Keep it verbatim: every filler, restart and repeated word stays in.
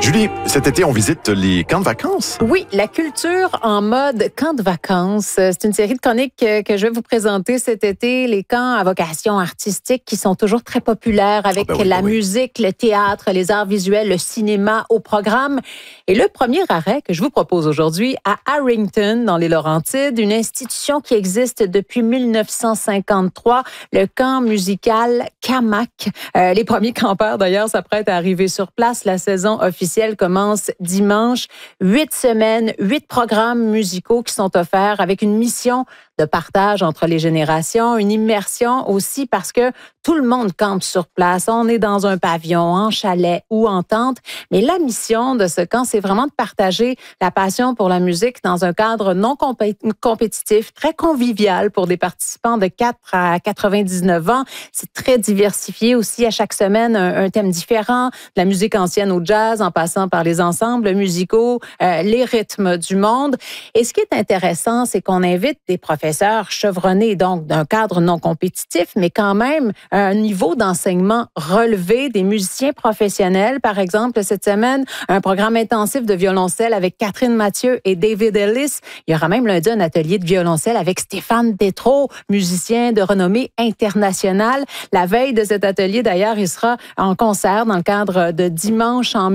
Julie, cet été, on visite les camps de vacances. Oui, la culture en mode camp de vacances. C'est une série de chroniques que je vais vous présenter cet été. Les camps à vocation artistique qui sont toujours très populaires avec Ah ben oui, la ben oui. musique, le théâtre, les arts visuels, le cinéma au programme. Et le premier arrêt que je vous propose aujourd'hui à Harrington, dans les Laurentides, une institution qui existe depuis mille neuf cent cinquante-trois, le camp musical Camac. Euh, les premiers campeurs, d'ailleurs, s'apprêtent à arriver sur place. La saison officielle commence dimanche. Huit semaines, huit programmes musicaux qui sont offerts avec une mission de partage entre les générations, une immersion aussi parce que tout le monde campe sur place. On est dans un pavillon, en chalet ou en tente. Mais la mission de ce camp, c'est vraiment de partager la passion pour la musique dans un cadre non compé- compétitif, très convivial pour des participants de quatre à quatre-vingt-dix-neuf ans. C'est très diversifié aussi. À chaque semaine, un, un thème différent. De la musique ancienne au jazz, en passant par les ensembles musicaux, euh, les rythmes du monde. Et ce qui est intéressant, c'est qu'on invite des professionnels chevronnés, donc d'un cadre non compétitif, mais quand même un niveau d'enseignement relevé, des musiciens professionnels. Par exemple, cette semaine, un programme intensif de violoncelle avec Catherine Mathieu et David Ellis. Il y aura même lundi un atelier de violoncelle avec Stéphane Détrault, musicien de renommée internationale. La veille de cet atelier, d'ailleurs, il sera en concert dans le cadre de Dimanche en